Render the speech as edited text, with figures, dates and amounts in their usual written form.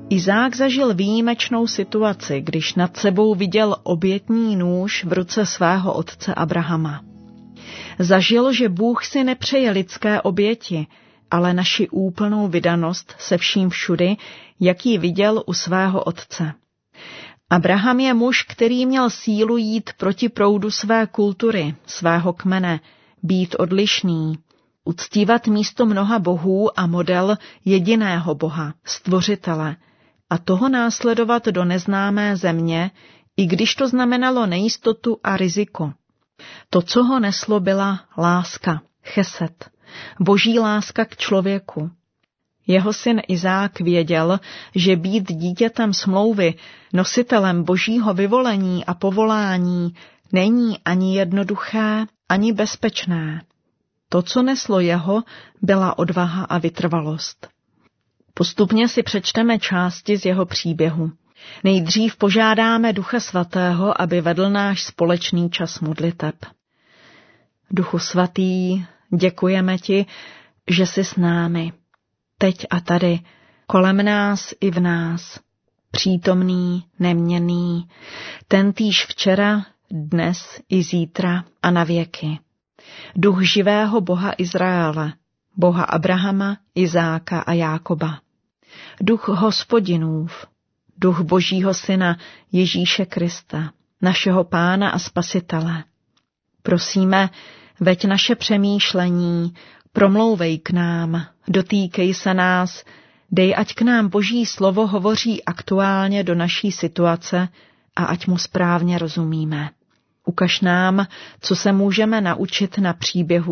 Izák zažil výjimečnou situaci, když nad sebou viděl obětní nůž v ruce svého otce Abrahama. Zažil, že Bůh si nepřeje lidské oběti, ale naši úplnou vydanost se vším všudy, jak ji viděl u svého otce. Abraham je muž, který měl sílu jít proti proudu své kultury, svého kmene, být odlišný, uctívat místo mnoha bohů a model jediného Boha, stvořitele, a toho následovat do neznámé země, i když to znamenalo nejistotu a riziko. To, co ho neslo, byla láska, chesed, boží láska k člověku. Jeho syn Izák věděl, že být dítětem smlouvy, nositelem božího vyvolení a povolání, není ani jednoduché, ani bezpečné. To, co neslo jeho, byla odvaha a vytrvalost. Postupně si přečteme části z jeho příběhu. Nejdřív požádáme Ducha Svatého, aby vedl náš společný čas modliteb. Duchu Svatý, děkujeme ti, že jsi s námi, teď a tady, kolem nás i v nás, přítomný, neměnný, tentýž včera, dnes i zítra a na věky. Duch živého Boha Izraele, Boha Abrahama, Izáka a Jákoba. Duch Hospodinův, Duch Božího Syna Ježíše Krista, našeho Pána a Spasitele. Prosíme, veď naše přemýšlení, promlouvej k nám, dotýkej se nás, dej, ať k nám Boží slovo hovoří aktuálně do naší situace a ať mu správně rozumíme. Ukaž nám, co se můžeme naučit na příběhu